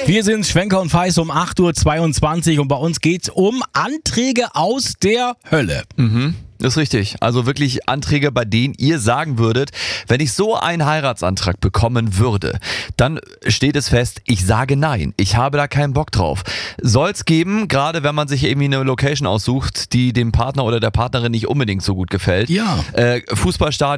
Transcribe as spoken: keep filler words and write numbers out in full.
Wir sind Schwenker und Feist um acht Uhr zweiundzwanzig und bei uns geht's um Anträge aus der Hölle. Mhm. Das ist richtig. Also wirklich Anträge, bei denen ihr sagen würdet, wenn ich so einen Heiratsantrag bekommen würde, dann steht es fest, ich sage nein. Ich habe da keinen Bock drauf. Soll es geben, gerade wenn man sich irgendwie eine Location aussucht, die dem Partner oder der Partnerin nicht unbedingt so gut gefällt. Ja. Äh, Fußballstadion